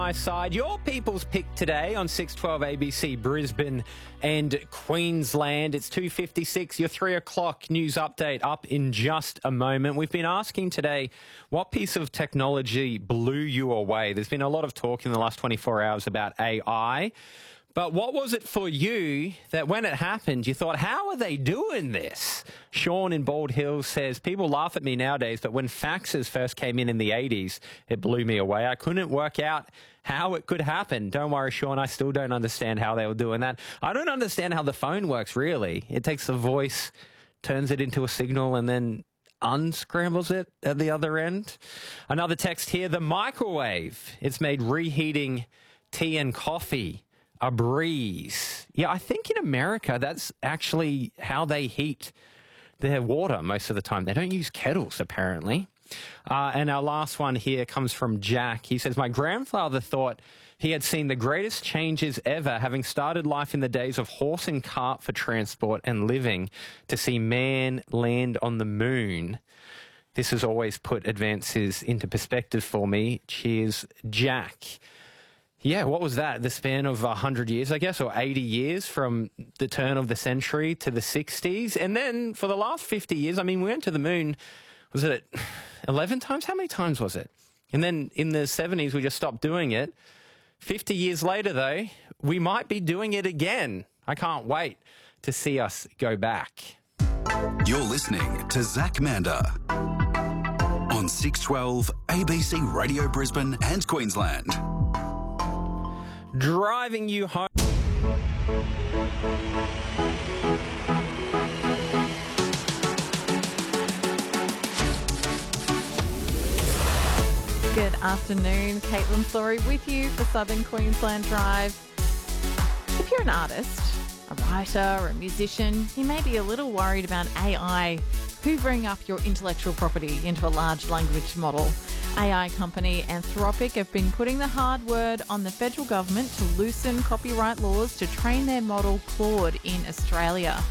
My side, your people's pick today on 612 ABC Brisbane and Queensland. It's 2:56, your 3 o'clock news update up in just a moment. We've been asking today, what piece of technology blew you away? There's been a lot of talk in the last 24 hours about AI. But what was it for you that when it happened, you thought, how are they doing this? Sean in Bald Hills says, people laugh at me nowadays, but when faxes first came in the 80s, it blew me away. I couldn't work out how it could happen. Don't worry, Sean, I still don't understand how they were doing that. I don't understand how the phone works, really. It takes the voice, turns it into a signal, and then unscrambles it at the other end. Another text here, the microwave. It's made reheating tea and coffee a breeze. Yeah, I think in America, that's actually how they heat their water most of the time. They don't use kettles, apparently. And our last one here comes from Jack. He says, my grandfather thought he had seen the greatest changes ever, having started life in the days of horse and cart for transport and living, to see man land on the moon. This has always put advances into perspective for me. Cheers, Jack. Yeah, what was that? The span of 100 years, I guess, or 80 years from the turn of the century to the 60s. And then for the last 50 years, I mean, we went to the moon, was it 11 times? How many times was it? And then in the 70s, we just stopped doing it. 50 years later, though, we might be doing it again. I can't wait to see us go back. You're listening to Zach Mander on 612 ABC Radio Brisbane and Queensland. Driving you home. Good afternoon, Caitlin Flory with you for Southern Queensland Drive. If you're an artist, a writer or a musician, you may be a little worried about AI hoovering up your intellectual property into a large language model. AI company Anthropic have been putting the hard word on the federal government to loosen copyright laws to train their model Claude in Australia.